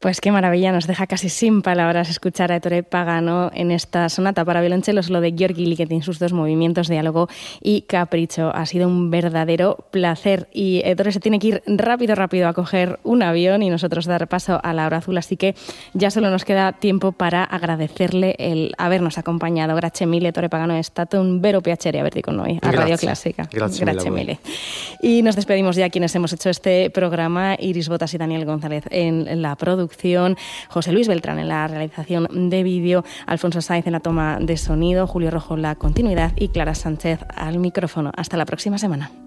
Pues qué maravilla, nos deja casi sin palabras escuchar a Ettore Pagano en esta sonata para violonchelo solo de György Ligeti, sus dos movimientos, diálogo y capricho. Ha sido un verdadero placer y Ettore se tiene que ir rápido a coger un avión y nosotros dar paso a la hora azul, así que ya solo nos queda tiempo para agradecerle el habernos acompañado. Grazie mille, Ettore Pagano, è stato un vero piacere averti con noi a Radio Clásica. Grazie mille. Y nos despedimos ya quienes hemos hecho este programa, Iris Botas y Daniel González en la producción, José Luis Beltrán en la realización de vídeo, Alfonso Sáenz en la toma de sonido, Julio Rojo en la continuidad y Clara Sánchez al micrófono. Hasta la próxima semana.